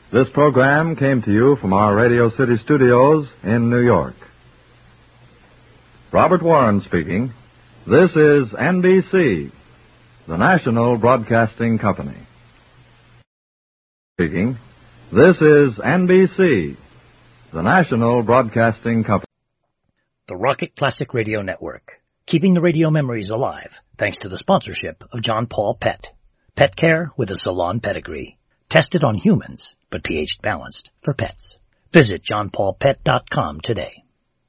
This program came to you from our Radio City studios in New York. Robert Warren speaking. This is NBC, the National Broadcasting Company. Speaking. This is NBC, the National Broadcasting Company. The Rocket Classic Radio Network, keeping the radio memories alive thanks to the sponsorship of John Paul Pet. Pet care with a salon pedigree. Tested on humans, but pH balanced for pets. Visit johnpaulpet.com today.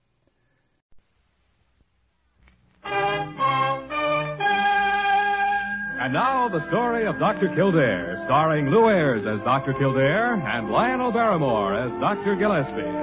And now, the story of Dr. Kildare, starring Lou Ayres as Dr. Kildare and Lionel Barrymore as Dr. Gillespie.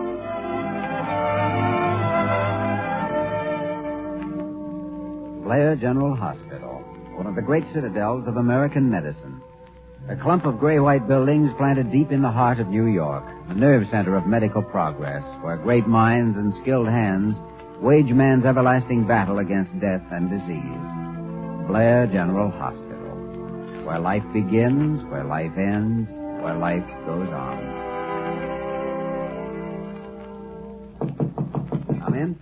Blair General Hospital, one of the great citadels of American medicine. A clump of gray-white buildings planted deep in the heart of New York, the nerve center of medical progress, where great minds and skilled hands wage man's everlasting battle against death and disease. Blair General Hospital, where life begins, where life ends, where life goes on. Come in.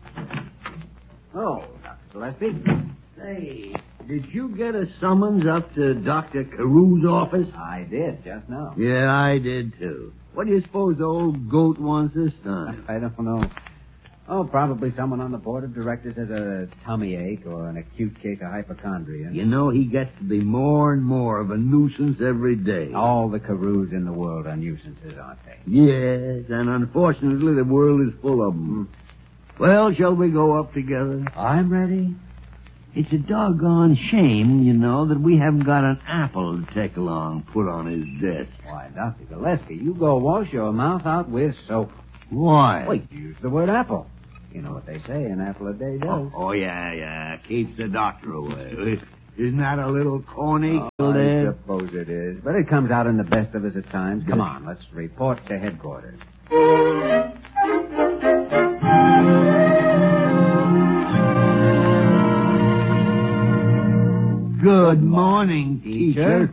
Oh, Dr. Gillespie. Say, did you get a summons up to Dr. Carew's office? I did, just now. Yeah, I did, too. What do you suppose the old goat wants this time? I don't know. Oh, probably someone on the board of directors has a tummy ache or an acute case of hypochondria. You know, he gets to be more and more of a nuisance every day. All the Carews in the world are nuisances, aren't they? Yes, and unfortunately the world is full of them. Well, shall we go up together? I'm ready. It's a doggone shame, you know, that we haven't got an apple to take along, put on his desk. Why, Dr. Gillespie, you go wash your mouth out with soap. Why? Wait, use the word apple. You know what they say, an apple a day does. Oh, yeah. Keeps the doctor away. Isn't that a little corny? I suppose it is. But it comes out in the best of us at times. Come on, let's report to headquarters. Good morning, teacher.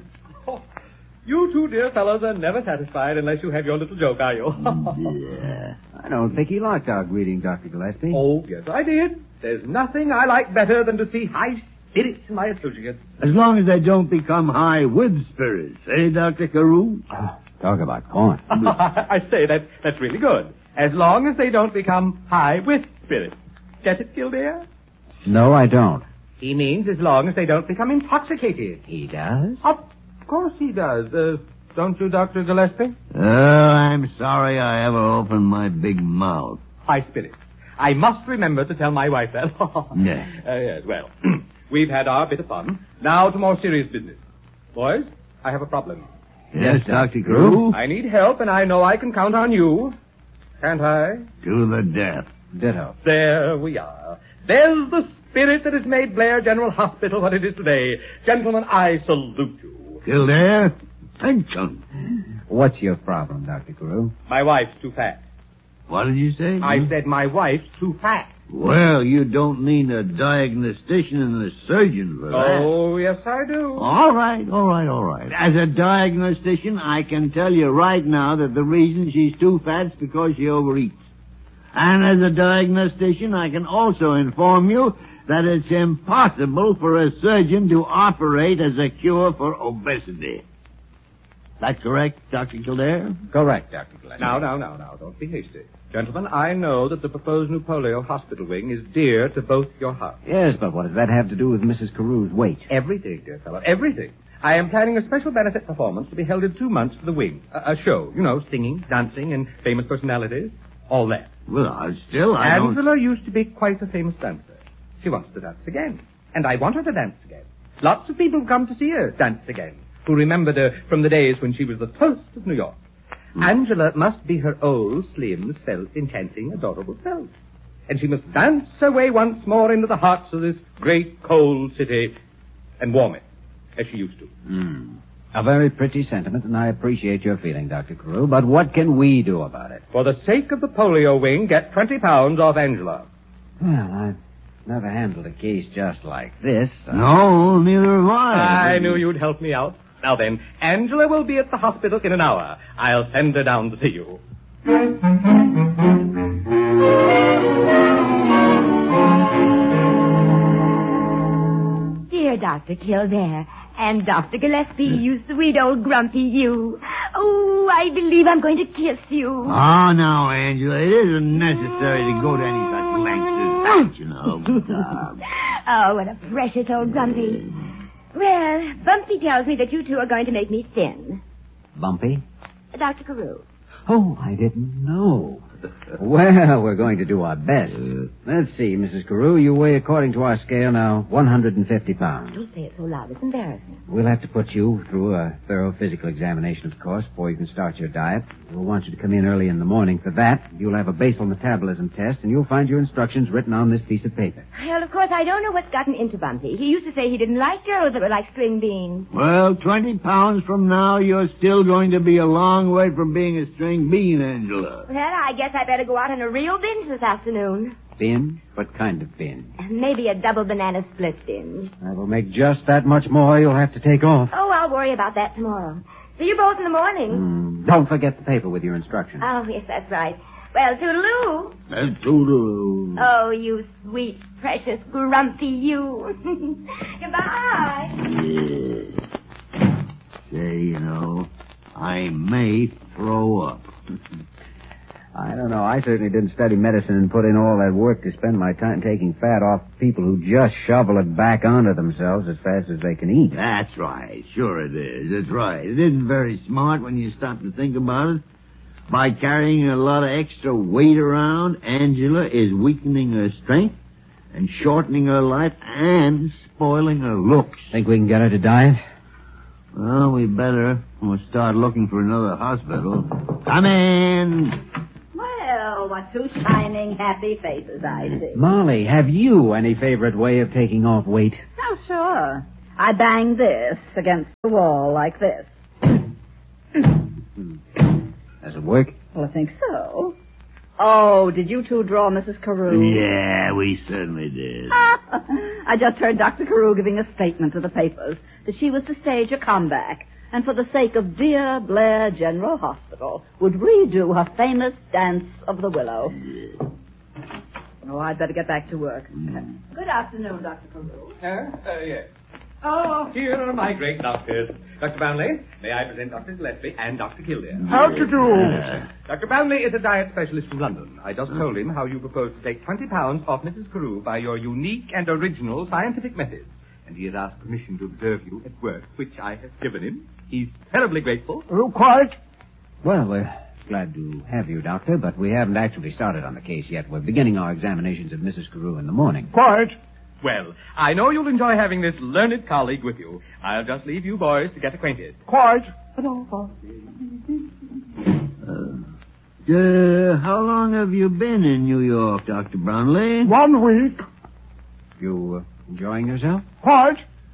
You two dear fellows are never satisfied unless you have your little joke, are you? Yeah. I don't think he liked our greeting, Dr. Gillespie. Oh, yes, I did. There's nothing I like better than to see high spirits in my associates. As long as they don't become high with spirits, eh, Dr. Carew? Oh, talk about corn. I say, that's really good. As long as they don't become high with spirits. Get it, Kildare? No, I don't. He means as long as they don't become intoxicated. He does? Of course he does. Don't you, Dr. Gillespie? Oh, I'm sorry I ever opened my big mouth. High spirits. I must remember to tell my wife that. Yeah. Yes, well, we've had our bit of fun. Now to more serious business. Boys, I have a problem. Yes, Dr. Carew? I need help, and I know I can count on you. Can't I? To the death. Ditto. There we are. There's the spirit that has made Blair General Hospital what it is today. Gentlemen, I salute you. Kildare, attention. What's your problem, Dr. Carew? My wife's too fat. What did you say? I said my wife's too fat. Well, you don't mean a diagnostician and a surgeon for that. Oh, yes, I do. All right. As a diagnostician, I can tell you right now that the reason she's too fat is because she overeats. And as a diagnostician, I can also inform you that it's impossible for a surgeon to operate as a cure for obesity. That correct, Dr. Kildare? Correct, Dr. Gillespie. Now, don't be hasty. Gentlemen, I know that the proposed new polio hospital wing is dear to both your hearts. Yes, but what does that have to do with Mrs. Carew's weight? Everything, dear fellow, everything. I am planning a special benefit performance to be held in 2 months for the wing. A show, you know, singing, dancing, and famous personalities. All that. Well, I don't... Angela used to be quite a famous dancer. She wants to dance again. And I want her to dance again. Lots of people come to see her dance again, who remembered her from the days when she was the toast of New York. Angela must be her old, slim, svelte, enchanting, adorable self. And she must dance her way once more into the hearts of this great, cold city and warm it, as she used to. A very pretty sentiment, and I appreciate your feeling, Dr. Carew, but what can we do about it? For the sake of the polio wing, get 20 pounds off Angela. Well, I've never handled a case just like this. No, neither have I. I knew you'd help me out. Now then, Angela will be at the hospital in an hour. I'll send her down to see you. Dear Dr. Kildare and Dr. Gillespie, you sweet old grumpy you. Oh, I believe I'm going to kiss you. Oh, now, Angela, it isn't necessary to go to any such lengths as that, you know. Oh, what a precious old grumpy. Well, Bumpy tells me that you two are going to make me thin. Bumpy? Dr. Carew. Oh, I didn't know. Well, we're going to do our best. Let's see, Mrs. Carew, you weigh, according to our scale now, 150 pounds. Don't say it so loud. It's embarrassing. We'll have to put you through a thorough physical examination, of course, before you can start your diet. We'll want you to come in early in the morning for that. You'll have a basal metabolism test, and you'll find your instructions written on this piece of paper. Well, of course, I don't know what's gotten into Bumpy. He used to say he didn't like girls that were like string beans. Well, 20 pounds from now, you're still going to be a long way from being a string bean, Angela. Well, I guess I better go out on a real binge this afternoon. Binge? What kind of binge? Maybe a double banana split binge. That will make just that much more you'll have to take off. Oh, I'll worry about that tomorrow. See you both in the morning. Don't forget the paper with your instructions. Oh, yes, that's right. Well, toodaloo. Toodaloo. Oh, you sweet, precious, grumpy you. Goodbye. Yeah. Say, you know, I may throw up. I don't know. I certainly didn't study medicine and put in all that work to spend my time taking fat off people who just shovel it back onto themselves as fast as they can eat. That's right. Sure it is. That's right. It isn't very smart when you stop to think about it. By carrying a lot of extra weight around, Angela is weakening her strength and shortening her life and spoiling her looks. Think we can get her to diet? Well, we better. We'll start looking for another hospital. Come in. Well, what two shining, happy faces I see. Molly, have you any favorite way of taking off weight? Oh, sure. I bang this against the wall like this. Does it work? Well, I think so. Oh, did you two draw Mrs. Carew? Yeah, we certainly did. I just heard Dr. Carew giving a statement to the papers that she was to stage a comeback and for the sake of dear Blair General Hospital would redo her famous Dance of the Willow. Oh, I'd better get back to work. Good afternoon, Dr. Carew. Yes. Oh, here are my great doctors. Dr. Brownlee, may I present Dr. Gillespie and Dr. Kildare? How to do? Dr. Brownlee is a diet specialist from London. I just told him how you propose to take 20 pounds off Mrs. Carew by your unique and original scientific methods. And he has asked permission to observe you at work, which I have given him. He's terribly grateful. Oh, quiet. Well, we're glad to have you, Doctor, but we haven't actually started on the case yet. We're beginning our examinations of Mrs. Carew in the morning. Quiet. Well, I know you'll enjoy having this learned colleague with you. I'll just leave you boys to get acquainted. Quiet. How long have you been in New York, Dr. Brownlee? 1 week. You enjoying yourself? Quiet.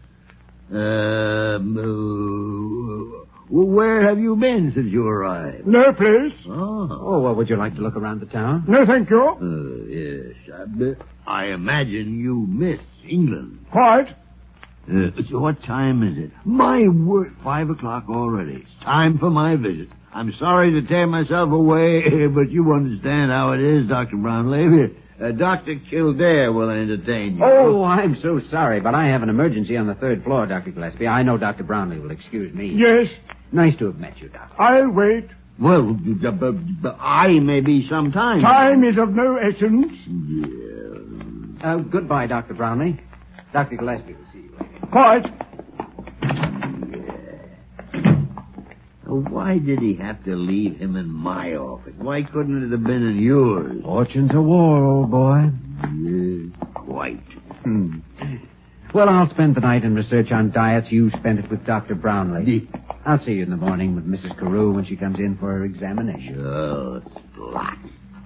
Where have you been since you arrived? No place. Oh, well, would you like to look around the town? No, thank you. Yes. I imagine you miss England. Quiet. So what time is it? My word, 5 o'clock already. It's time for my visit. I'm sorry to tear myself away, but you understand how it is, Dr. Brownlee. Dr. Kildare will entertain you. Oh, I'm so sorry, but I have an emergency on the 3rd floor, Dr. Gillespie. I know Dr. Brownlee will excuse me. Yes. Nice to have met you, Doctor. I'll wait. Well, I may be some time. Time is of no essence. Yeah. Goodbye, Dr. Brownlee. Dr. Gillespie will see you later. Quiet. Why did he have to leave him in my office? Why couldn't it have been in yours? Fortune's a war, old boy. Yeah, quite. Well, I'll spend the night in research on diets. You spend it with Dr. Brownlee. I'll see you in the morning with Mrs. Carew when she comes in for her examination. Oh, splat.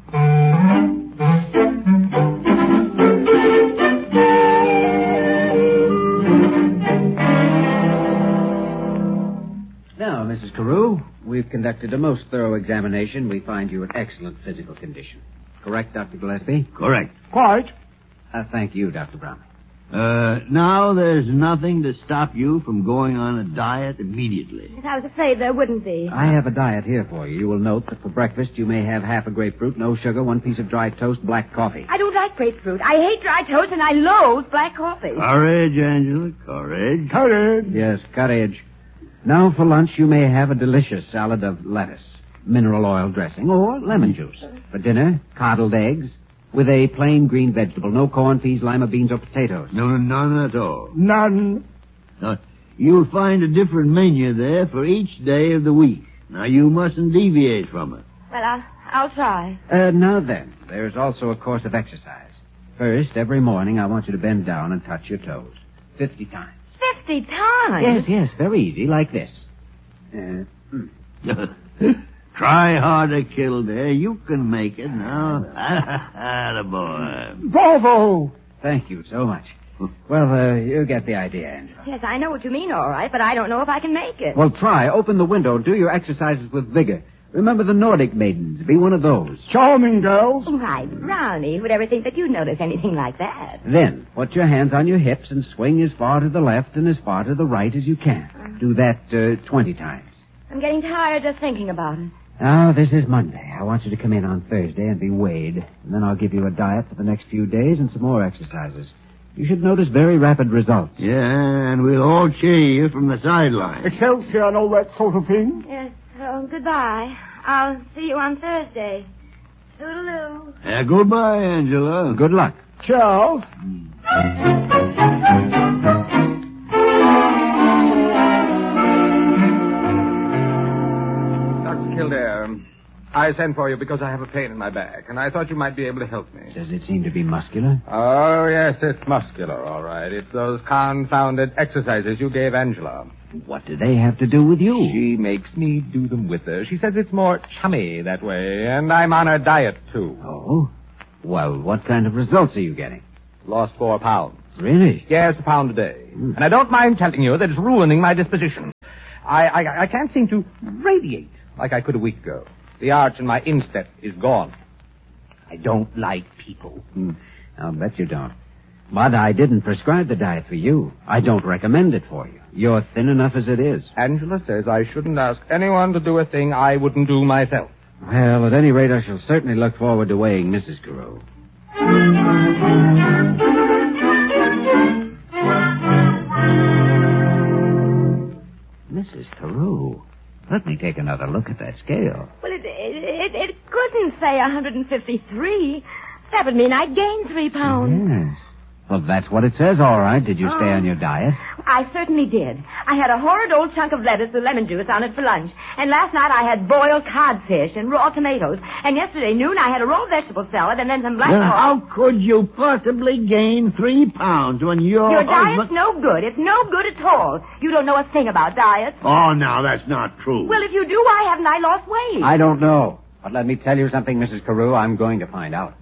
Now, Mrs. Carew, we've conducted a most thorough examination. We find you in excellent physical condition. Correct, Dr. Gillespie? Correct. Quiet. Thank you, Dr. Brownlee. Now there's nothing to stop you from going on a diet immediately. I was afraid there wouldn't be. I have a diet here for you. You will note that for breakfast you may have half a grapefruit, no sugar, 1 piece of dry toast, black coffee. I don't like grapefruit. I hate dry toast, and I loathe black coffee. Courage, Angela, courage. Courage. Yes, courage. Now for lunch you may have a delicious salad of lettuce, mineral oil dressing, or lemon juice. For dinner, coddled eggs, with a plain green vegetable, no corn, peas, lima beans, or potatoes. No, none at all. None. Now, you'll find a different menu there for each day of the week. Now, you mustn't deviate from it. Well, I'll try. Now then, there's also a course of exercise. First, every morning I want you to bend down and touch your toes. 50 times. 50 times? Yes, very easy, like this. Try harder, Kildare. You can make it now. Attaboy. Bravo. Thank you so much. Well, you get the idea, Angela. Yes, I know what you mean, all right, but I don't know if I can make it. Well, try. Open the window. Do your exercises with vigor. Remember the Nordic maidens. Be one of those. Charming girls. Why, Brownie, who'd ever think that you'd notice anything like that? Then, put your hands on your hips and swing as far to the left and as far to the right as you can. Do that 20 times. I'm getting tired just thinking about it. Now, this is Monday. I want you to come in on Thursday and be weighed. And then I'll give you a diet for the next few days and some more exercises. You should notice very rapid results. Yeah, and we'll all cheer you from the sidelines. Excelsior and all that sort of thing. Yes, so goodbye. I'll see you on Thursday. Toodaloo. Goodbye, Angela. Good luck. Charles. Dr. Kildare, I sent for you because I have a pain in my back, and I thought you might be able to help me. Does it seem to be muscular? Oh, yes, it's muscular, all right. It's those confounded exercises you gave Angela. What do they have to do with you? She makes me do them with her. She says it's more chummy that way, and I'm on a diet, too. Oh? Well, what kind of results are you getting? Lost 4 pounds. Really? Yes, a pound a day. And I don't mind telling you that it's ruining my disposition. I can't seem to radiate like I could a week ago. The arch in my instep is gone. I don't like people. I'll bet you don't. But I didn't prescribe the diet for you. I don't recommend it for you. You're thin enough as it is. Angela says I shouldn't ask anyone to do a thing I wouldn't do myself. Well, at any rate, I shall certainly look forward to weighing Mrs. Carew. Mrs. Carew, let me take another look at that scale. Well, it couldn't say 153. That would mean I'd gained 3 pounds. Yes. Well, that's what it says, all right. Did you stay on your diet? I certainly did. I had a horrid old chunk of lettuce with lemon juice on it for lunch. And last night I had boiled codfish and raw tomatoes. And yesterday noon I had a raw vegetable salad and then some black How could you possibly gain 3 pounds when your diet's no good. It's no good at all. You don't know a thing about diets. Oh, now, that's not true. Well, if you do, why haven't I lost weight? I don't know. But let me tell you something, Mrs. Carew. I'm going to find out.